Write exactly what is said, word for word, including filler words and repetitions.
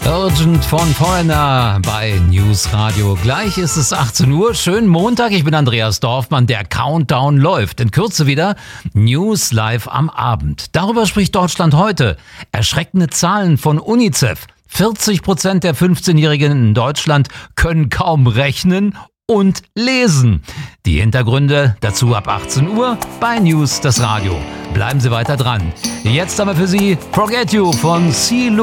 Urgent von Foreigner bei News Radio. Gleich ist es achtzehn Uhr. Schönen Montag, ich bin Andreas Dorfmann. Der Countdown läuft. In Kürze wieder News live am Abend. Darüber spricht Deutschland heute. Erschreckende Zahlen von UNICEF. vierzig Prozent der fünfzehnjährigen in Deutschland können kaum rechnen und lesen. Die Hintergründe dazu ab achtzehn Uhr bei News das Radio. Bleiben Sie weiter dran. Jetzt haben wir für Sie Forget You von C.